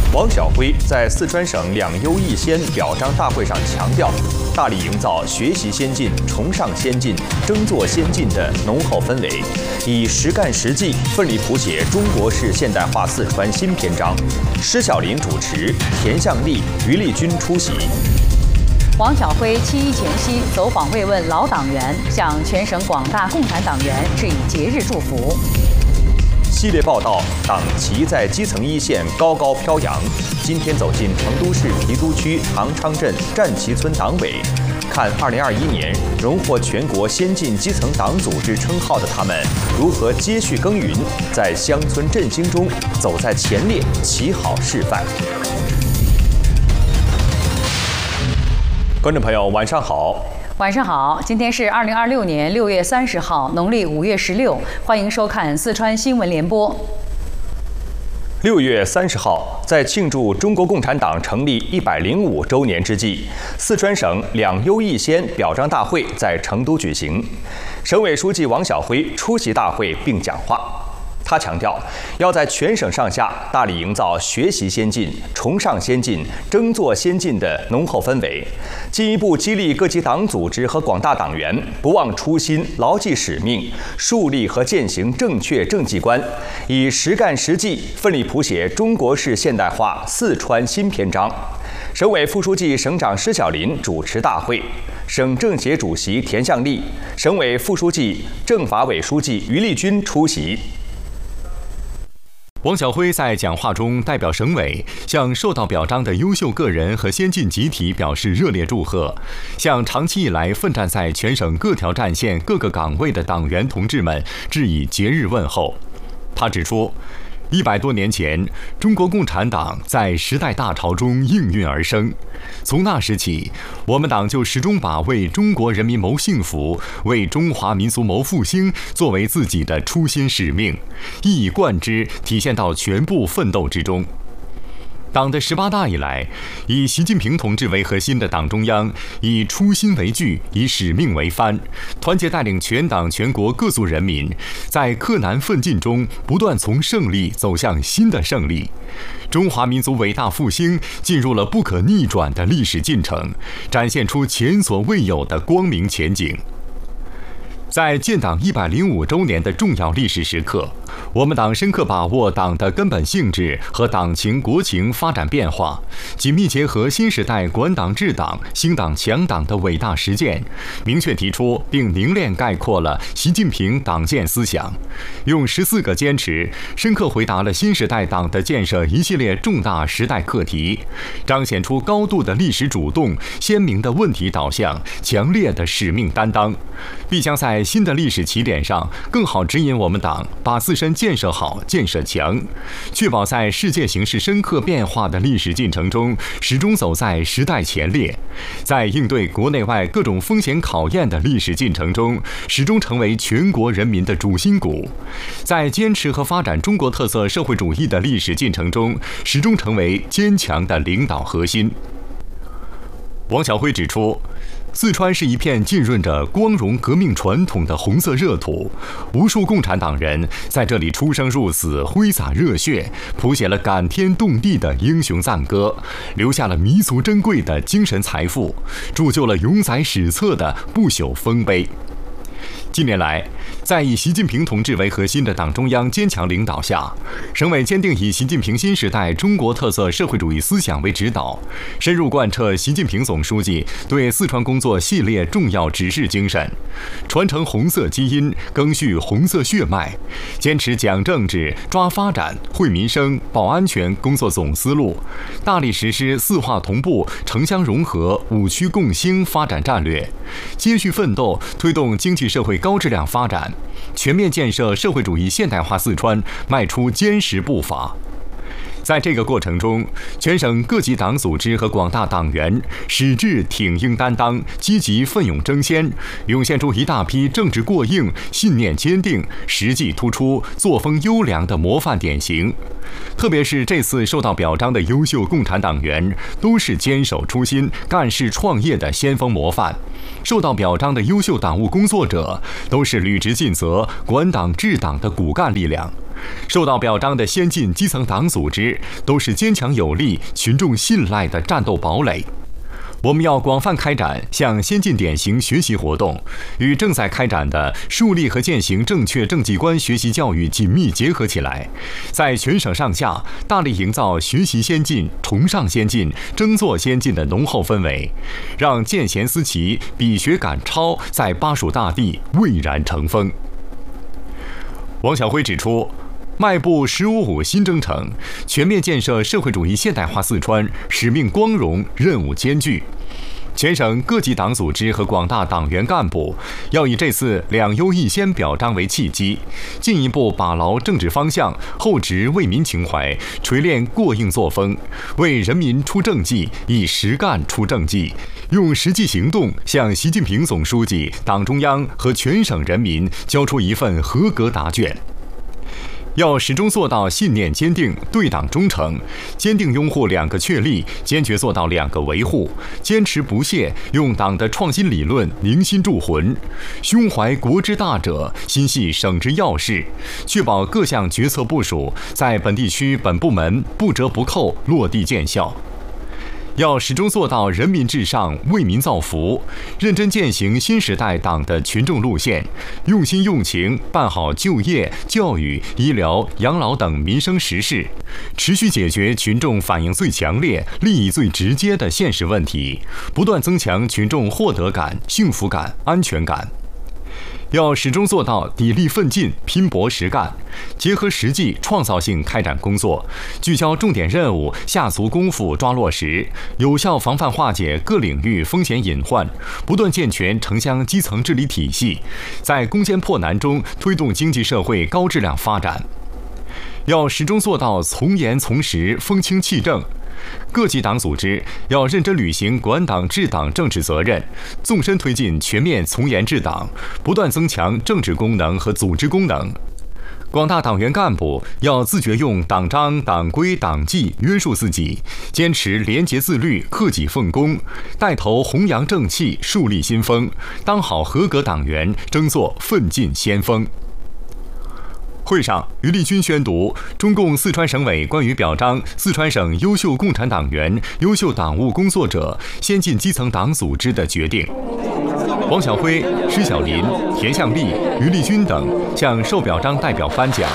王晓辉在四川省两优一先表彰大会上强调，大力营造学习先进、崇尚先进、争做先进的浓厚氛围，以实干实际奋力谱写中国式现代化四川新篇章。施小林主持，田向丽、于丽君出席。 王晓辉7.1前夕走访慰问老党员，向全省广大共产党员致以节日祝福。 系列报道：党旗在基层一线高高飘扬。今天走进成都市郫都区唐昌镇战旗村党委，看2021年荣获全国先进基层党组织称号的他们如何接续耕耘，在乡村振兴中走在前列，起好示范。观众朋友，晚上好。 晚上好，今天是2026年6月30号，农历5月16，欢迎收看四川新闻联播。 6月30号，在庆祝中国共产党成立105周年之际，四川省两优一先表彰大会在成都举行。省委书记王晓辉出席大会并讲话。他强调，要在全省上下大力营造学习先进、崇尚先进、争做先进的浓厚氛围，进一步激励各级党组织和广大党员不忘初心、牢记使命，树立和践行正确政绩观，以实干实际奋力谱写中国式现代化四川新篇章。省委副书记、省长施小林主持大会，省政协主席田向丽、省委副书记、政法委书记于丽君出席。 王晓辉在讲话中代表省委向受到表彰的优秀个人和先进集体表示热烈祝贺，向长期以来奋战在全省各条战线各个岗位的党员同志们致以节日问候。他指出，100多年前，中国共产党在时代大潮中应运而生。从那时起，我们党就始终把为中国人民谋幸福、为中华民族谋复兴作为自己的初心使命，一以贯之，体现到全部奋斗之中。党的18大以来，以习近平同志为核心的党中央以初心为据，以使命为帆，团结带领全党全国各族人民，在克难奋进中不断从胜利走向新的胜利。中华民族伟大复兴进入了不可逆转的历史进程，展现出前所未有的光明前景。在建党105周年的重要历史时刻，我们党深刻把握党的根本性质和党情国情发展变化，紧密结合新时代管党治党、兴党强党的伟大实践，明确提出并凝练概括了习近平党建思想，用14个坚持深刻回答了新时代党的建设一系列重大时代课题，彰显出高度的历史主动、鲜明的问题导向、强烈的使命担当，必将在新的历史起点上更好指引我们党把自身建设好、建设强，确保在世界形势深刻变化的历史进程中始终走在时代前列，在应对国内外各种风险考验的历史进程中始终成为全国人民的主心骨，在坚持和发展中国特色社会主义的历史进程中始终成为坚强的领导核心。王晓辉指出，四川是一片浸润着光荣革命传统的红色热土，无数共产党人在这里出生入死，挥洒热血，谱写了感天动地的英雄赞歌，留下了弥足珍贵的精神财富，铸就了永载史册的不朽丰碑。近年来，在以习近平同志为核心的党中央坚强领导下，省委坚定以习近平新时代中国特色社会主义思想为指导，深入贯彻习近平总书记对四川工作系列重要指示精神，传承红色基因，赓续红色血脉，坚持讲政治、抓发展、惠民生、保安全工作总思路，大力实施4化同步、城乡融合、5区共兴发展战略，接续奋斗，推动经济社会高质量发展，全面建设社会主义现代化四川迈出坚实步伐。在这个过程中，全省各级党组织和广大党员矢志挺膺担当，积极奋勇争先，涌现出一大批政治过硬、信念坚定、实际突出、作风优良的模范典型。特别是这次受到表彰的优秀共产党员，都是坚守初心、干事创业的先锋模范；受到表彰的优秀党务工作者，都是履职尽责、管党治党的骨干力量。 受到表彰的先进基层党组织都是坚强有力、群众信赖的战斗堡垒。我们要广泛开展向先进典型学习活动，与正在开展的树立和践行正确政绩观学习教育紧密结合起来，在全省上下大力营造学习先进、崇尚先进、争做先进的浓厚氛围，让见贤思齐、比学赶超在巴蜀大地蔚然成风。王晓辉指出，迈步“15+5”新征程，全面建设社会主义现代化四川，使命光荣，任务艰巨。全省各级党组织和广大党员干部要以这次2优1先表彰为契机，进一步把牢政治方向，厚植为民情怀，锤炼过硬作风，为人民出政绩，以实干出政绩，用实际行动向习近平总书记、党中央和全省人民交出一份合格答卷。要始终做到信念坚定、对党忠诚，坚定拥护2个确立，坚决做到2个维护，坚持不懈用党的创新理论凝心铸魂，胸怀国之大者，心系省之要事，确保各项决策部署在本地区本部门不折不扣落地见效。要始终做到人民至上、为民造福，认真践行新时代党的群众路线，用心用情办好就业、教育、医疗、养老等民生实事，持续解决群众反映最强烈、利益最直接的现实问题，不断增强群众获得感、幸福感、安全感。要始终做到砥砺奋进、拼搏实干，结合实际创造性开展工作，聚焦重点任务，下足功夫抓落实，有效防范化解各领域风险隐患，不断健全城乡基层治理体系，在攻坚破难中推动经济社会高质量发展。要始终做到从严从实、风清气正。各级党组织要认真履行管党治党政治责任，纵深推进全面从严治党，不断增强政治功能和组织功能。广大党员干部要自觉用党章、党规、党纪约束自己，坚持廉洁自律、克己奉公，带头弘扬正气、树立新风，当好合格党员，争做奋进先锋。会上，于立军宣读中共四川省委关于表彰四川省优秀共产党员、优秀党务工作者、先进基层党组织的决定。王晓辉、施小林、田向丽、于立军等向受表彰代表颁奖。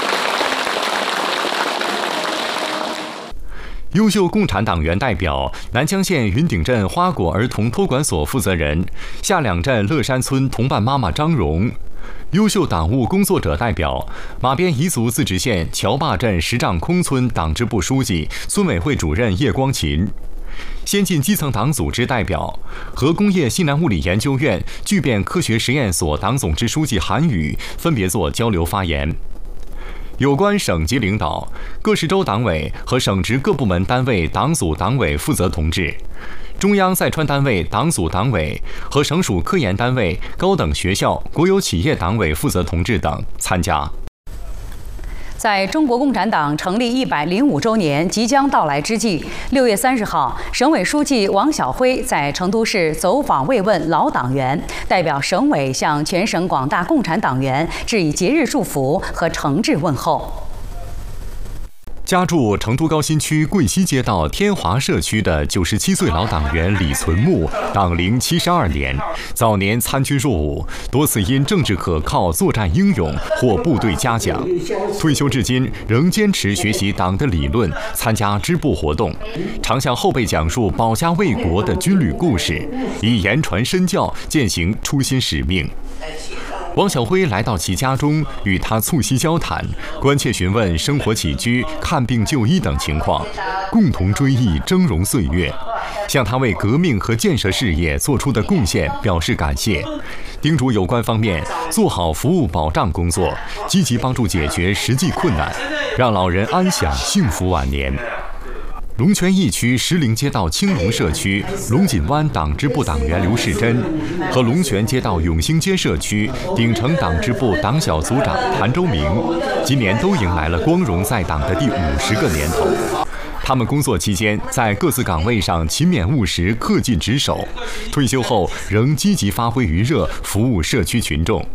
优秀共产党员代表南江县云顶镇花果儿童托管所负责人、下两镇乐山村同伴妈妈张荣。优秀党务工作者代表马边彝族自治县乔坝镇石丈空村党支部书记、村委会主任叶光琴。先进基层党组织代表和工业西南物理研究院聚变科学实验所党总支书记韩宇分别作交流发言。有关省级领导、各市州党委和省直各部门单位党组党委负责同志、中央在川单位党组党委和省属科研单位、高等学校、国有企业党委负责同志等参加。 在中国共产党成立105周年即将到来之际，6月30号，省委书记王晓辉在成都市走访慰问老党员，代表省委向全省广大共产党员致以节日祝福和诚挚问候。 家住成都高新区桂溪街道天华社区的97岁老党员李存木，党龄72年，早年参军入伍，多次因政治可靠、作战英勇获部队嘉奖。退休至今，仍坚持学习党的理论，参加支部活动，常向后辈讲述保家卫国的军旅故事，以言传身教，践行初心使命。王晓辉来到其家中，与他促膝交谈，关切询问生活起居、看病就医等情况，共同追忆峥嵘岁月，向他为革命和建设事业做出的贡献表示感谢，叮嘱有关方面做好服务保障工作，积极帮助解决实际困难，让老人安享幸福晚年。龙泉驿区石林街道青龙社区龙井湾党支部党员刘世珍和龙泉街道永兴街社区鼎城党支部党小组长谭周明，今年都迎来了光荣在党的第50个年头。他们工作期间在各自岗位上勤勉务实、恪尽职守，退休后仍积极发挥余热，服务社区群众。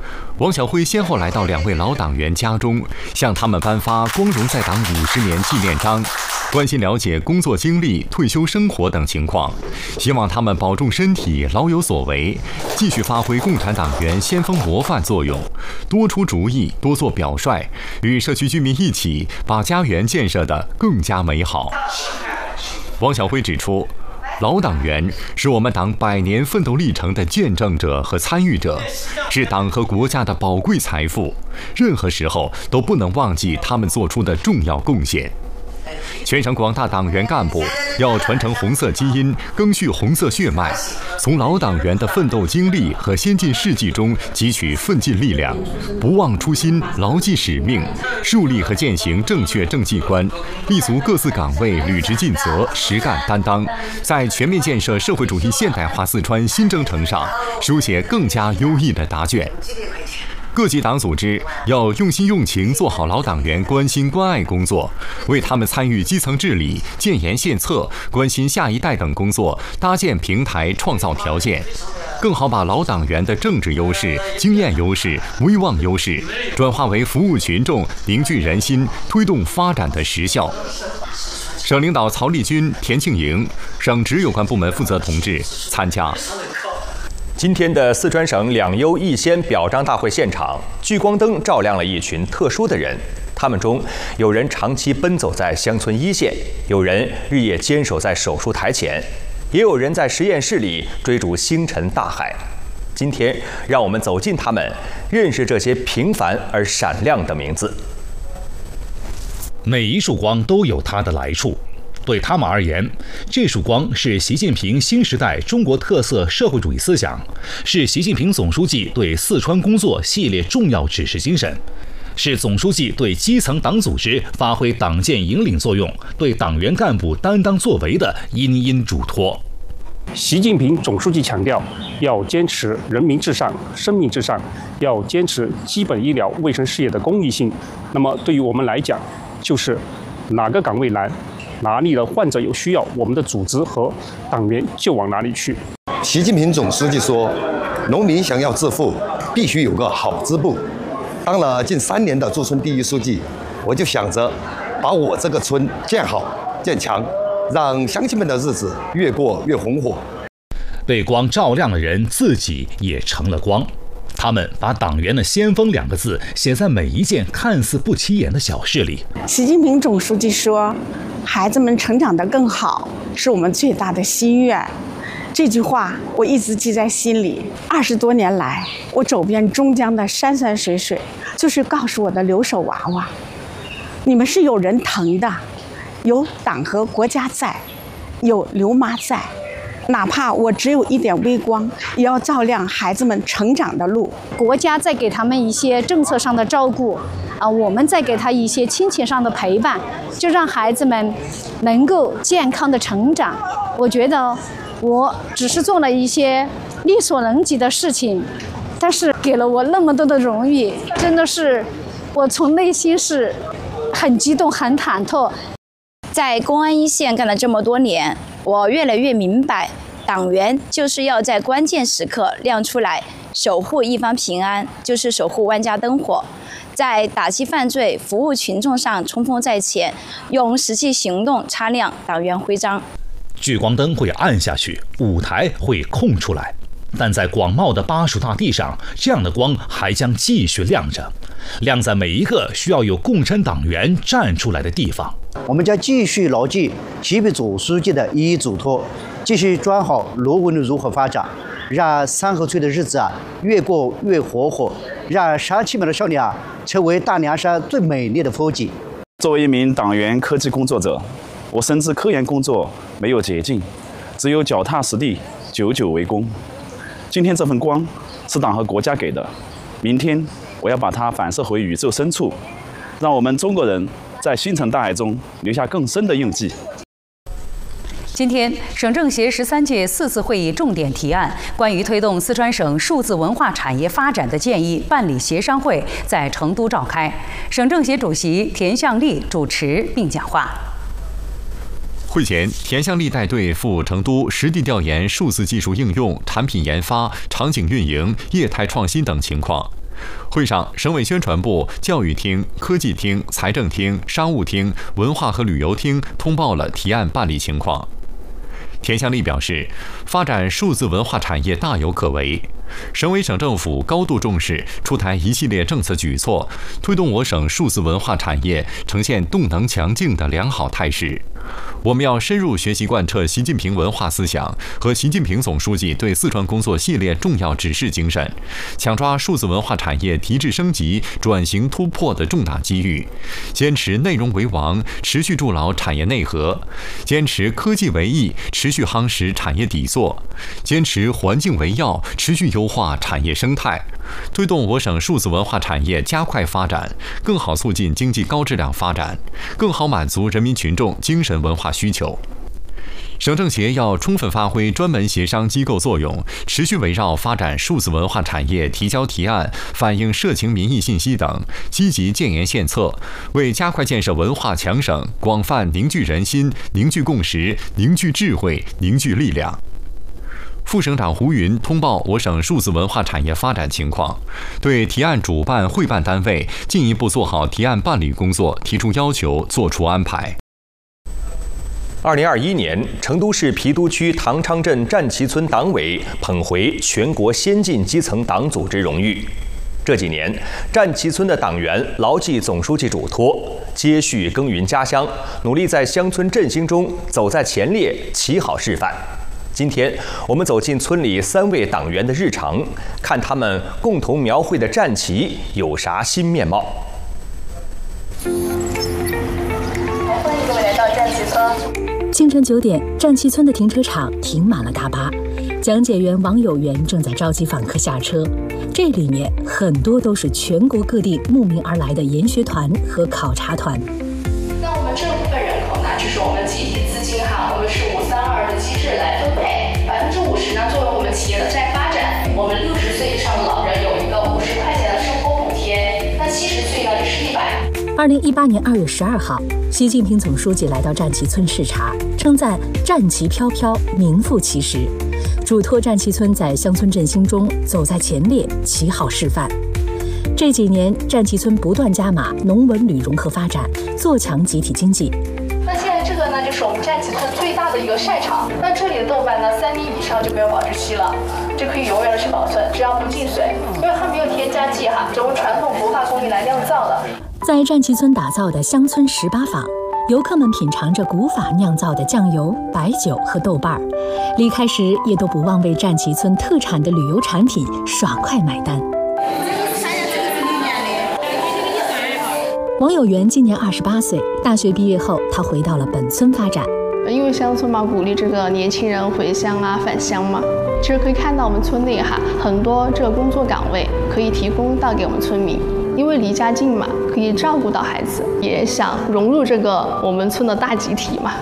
王晓辉先后来到2位老党员家中，向他们颁发光荣在党50年纪念章，关心了解工作经历、退休生活等情况，希望他们保重身体，老有所为，继续发挥共产党员先锋模范作用，多出主意，多做表率，与社区居民一起把家园建设得更加美好。王晓辉指出，老党员是我们党100年奋斗历程的见证者和参与者，是党和国家的宝贵财富，任何时候都不能忘记他们做出的重要贡献。全省广大党员干部要传承红色基因，赓续红色血脉，从老党员的奋斗经历和先进事迹中汲取奋进力量，不忘初心，牢记使命，树立和践行正确政绩观，立足各自岗位，履职尽责，实干担当，在全面建设社会主义现代化四川新征程上书写更加优异的答卷。各级党组织要用心用情做好老党员关心关爱工作，为他们参与基层治理、建言献策、关心下一代等工作搭建平台、创造条件，更好把老党员的政治优势、经验优势、威望优势转化为服务群众、凝聚人心、推动发展的实效。省领导曹立军、田庆莹，省直有关部门负责同志参加。 今天的四川省2优1先表彰大会现场，聚光灯照亮了一群特殊的人。他们中有人长期奔走在乡村一线，有人日夜坚守在手术台前，也有人在实验室里追逐星辰大海。今天，让我们走进他们，认识这些平凡而闪亮的名字。 每一束光都有它的来处。对他们而言，这束光是习近平新时代中国特色社会主义思想，是习近平总书记对四川工作系列重要指示精神，是总书记对基层党组织发挥党建引领作用、对党员干部担当作为的殷殷嘱托。 习近平总书记强调，要坚持人民至上、生命至上，要坚持基本医疗卫生事业的公益性。那么，对于我们来讲，就是哪个岗位难，哪里的患者有需要，我们的组织和党员就往哪里去。 习近平总书记说，农民想要致富，必须有个好织布。当了近3年的驻村第一书记，我就想着把我这个村建好、建强，让乡亲们的日子越过越红火。 被光照亮的人自己也成了光。他们把党员的先锋2个字写在每一件看似不起眼的小事里。 习近平总书记说，孩子们成长得更好是我们最大的心愿。这句话我一直记在心里。20多年来，我走遍中江的山山水水，就是告诉我的留守娃娃，你们是有人疼的，有党和国家在，有刘妈在，哪怕我只有一点微光，也要照亮孩子们成长的路。 国家在给他们一些政策上的照顾，我们再给他一些亲情上的陪伴，就让孩子们能够健康的成长。我觉得我只是做了一些力所能及的事情，但是给了我那么多的荣誉，真的是我从内心是很激动、很忐忑。 在公安一线干了这么多年，我越来越明白，党员就是要在关键时刻亮出来，守护一方平安，就是守护万家灯火。在打击犯罪、服务群众上冲锋在前，用实际行动擦亮党员徽章。 聚光灯会暗下去，舞台会空出来，但在广袤的巴蜀大地上，这样的光还将继续亮着，亮在每一个需要有共产党员站出来的地方。 我们将继续牢记习总总书记的一一嘱托，继续抓好罗文的如何发展，让3河村的日子越过越火火，让乡亲们的笑脸成为大凉山最美丽的风景。 作为一名党员科技工作者，我深知科研工作没有捷径，只有脚踏实地，久久为功。今天这份光是党和国家给的，明天我要把它反射回宇宙深处，让我们中国人在星辰大海中留下更深的印记。 今天，省政协13届4次会议重点提案关于推动四川省数字文化产业发展的建议办理协商会在成都召开，省政协主席田向丽主持并讲话。 会前，田向丽带队赴成都实地调研数字技术应用、产品研发、场景运营、业态创新等情况。 会上，省委宣传部、教育厅、科技厅、财政厅、商务厅、文化和旅游厅通报了提案办理情况。田向丽表示，发展数字文化产业大有可为。省委省政府高度重视，出台一系列政策举措，推动我省数字文化产业呈现动能强劲的良好态势。我们要深入学习贯彻习近平文化思想和习近平总书记对四川工作系列重要指示精神，抢抓数字文化产业提质升级、转型突破的重大机遇，坚持内容为王，持续筑牢产业内核；坚持科技为翼，持续夯实产业底座；坚持环境为要，持续优化产业生态，推动我省数字文化产业加快发展，更好促进经济高质量发展，更好满足人民群众精神文化需求。省政协要充分发挥专门协商机构作用，持续围绕发展数字文化产业提交提案、反映社情民意信息等，积极建言献策，为加快建设文化强省广泛凝聚人心、凝聚共识、凝聚智慧、凝聚力量。副省长胡云通报我省数字文化产业发展情况，对提案主办会办单位进一步做好提案办理工作提出要求，作出安排。 2021年，成都市郫都区唐昌镇战旗村党委捧回全国先进基层党组织荣誉。这几年，战旗村的党员牢记总书记嘱托，接续耕耘家乡，努力在乡村振兴中走在前列，起好示范。今天，我们走进村里3位党员的日常，看他们共同描绘的战旗有啥新面貌。 欢迎各位来到战旗村。 清晨9点，战旗村的停车场停满了大巴，讲解员王有元正在召集访客下车。这里面很多都是全国各地慕名而来的研学团和考察团。 那我们这部分人口呢，就是我们集体资金哈，我们是532的机制来分配，50%呢作为我们企业的再发展。我们60岁以上的老人有一个50块钱的生活补贴，那70岁呢就是100。 2018年2月12号，习近平总书记来到战旗村视察，称赞战旗飘飘，名副其实，嘱托战旗村在乡村振兴中走在前列，起好示范。这几年，战旗村不断加码农文旅融合发展，做强集体经济。 那现在这个呢，就是我们战旗村最大的一个晒场。那这里的豆瓣呢，3米以上就没有保质期了，这可以永远的去保存，只要不进水，因为它没有添加剂哈，是我们传统古法工艺来酿造的。 在战旗村打造的乡村18坊，游客们品尝着古法酿造的酱油、白酒和豆瓣儿，离开时也都不忘为战旗村特产的旅游产品爽快买单。王有元今年28岁，大学毕业后，他回到了本村发展。 因为乡村嘛，鼓励这个年轻人回乡啊、返乡嘛。其实可以看到我们村内哈，很多这个工作岗位可以提供到给我们村民。因为离家近嘛，可以照顾到孩子，也想融入这个我们村的大集体嘛。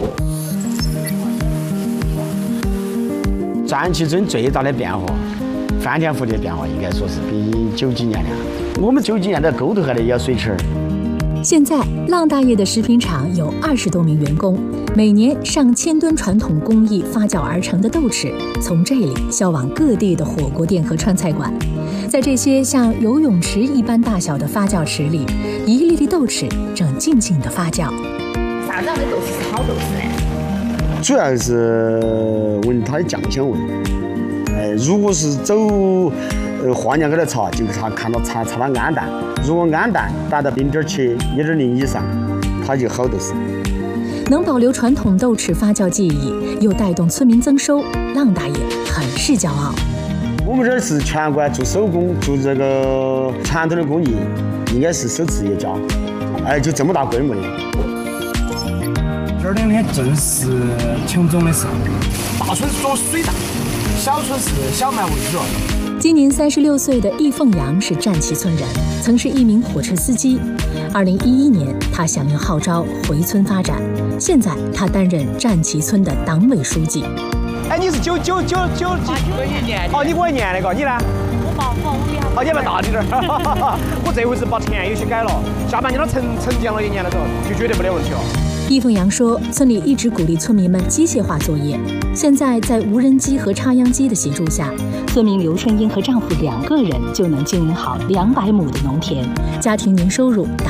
战旗村最大的变化，翻天覆地的变化，应该说是比90几年的。我们90几年的沟头还得要水池。 现在，浪大爷的食品厂有20多名员工，每年上千吨传统工艺发酵而成的豆豉，从这里销往各地的火锅店和川菜馆。在这些像游泳池一般大小的发酵池里，一粒粒豆豉正静静地发酵。 啥样的豆豉是好豆豉呢？ 主要是闻它的酱香味。如果是走花酿给它炒，就是它看到炒到氨淡，如果氨淡达到0.7、1.0以上，它就好豆豉。 能保留传统豆豉发酵技艺，又带动村民增收，浪大爷很是骄傲。 我们这儿是全国做手工、做这个传统的工艺，应该是首次一家，就这么大规模的。 这2天正是品种的时候，大村是做水稻，小村是小麦为主。 今年36岁的易凤阳是战旗村人，曾是一名火车司机。2011年，他响应号召回村发展，现在他担任战旗村的党委书记。 你是9几年？哦，你跟我一年那个，你呢？ 我你要不要大滴点儿？我这回是把田有些改了，下半年他成绩了1年的时候，就绝对没得问题了。 易凤阳说，村里一直鼓励村民们机械化作业，现在在无人机和插秧机的协助下，村民刘春英和丈夫2个人就能经营好200亩的农田，家庭年收入达